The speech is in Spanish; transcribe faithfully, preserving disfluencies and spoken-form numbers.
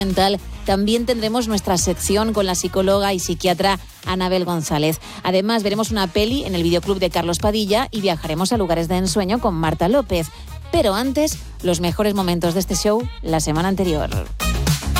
mental, también tendremos nuestra sección con la psicóloga y psiquiatra Anabel González. Además, veremos una peli en el videoclub de Carlos Padilla y viajaremos a lugares de ensueño con Marta López. Pero antes, los mejores momentos de este show la semana anterior.